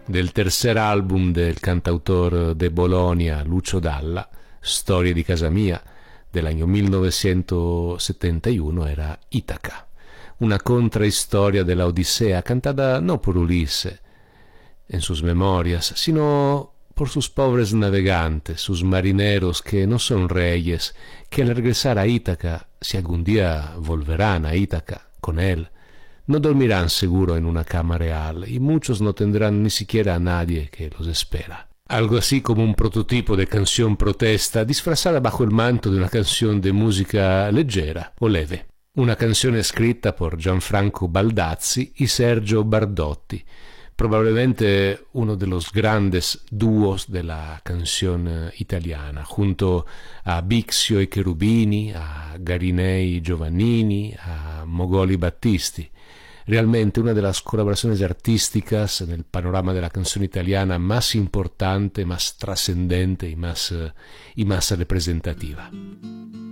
del tercer album del cantautor de Bologna Lucio Dalla, Storie di casa mia, del año 1971, era Ítaca, una contrahistoria de la Odisea cantada no por Ulisse en sus memorias, sino por sus pobres navegantes, sus marineros que no son reyes, que al regresar a Ítaca, si algún día volverán a Ítaca con él, no dormirán seguro en una cama real y muchos no tendrán ni siquiera a nadie que los espera. Algo así como un prototipo de canción protesta disfrazada bajo el manto de una canción de música leggera o leve. Una canción escrita por Gianfranco Baldazzi y Sergio Bardotti, probablemente uno de los grandes dúos de la canción italiana, junto a Bixio e Cherubini, a Garinei Giovannini, a Mogoli Battisti. Realmente una de las colaboraciones artísticas en el panorama de la canción italiana más importante, más trascendente y más representativa.